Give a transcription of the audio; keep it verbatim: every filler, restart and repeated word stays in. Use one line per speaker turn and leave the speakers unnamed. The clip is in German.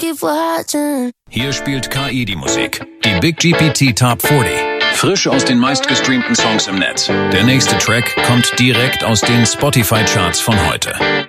keep watching.
Hier spielt K I die Musik. Die Big G P T Top vierzig. Frisch aus den meistgestreamten Songs im Netz. Der nächste Track kommt direkt aus den Spotify-Charts von heute.